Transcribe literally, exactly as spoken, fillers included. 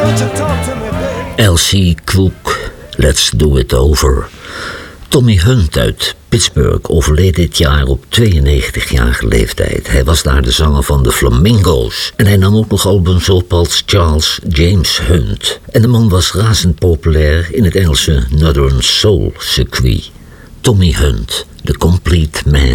Elsie Cook, Let's Do It Over. Tommy Hunt uit Pittsburgh overleed dit jaar op tweeënnegentigjarige leeftijd. Hij was daar de zanger van de Flamingo's. En hij nam ook nog albums op als Charles James Hunt. En de man was razend populair in het Engelse Northern Soul circuit. Tommy Hunt, The Complete Man.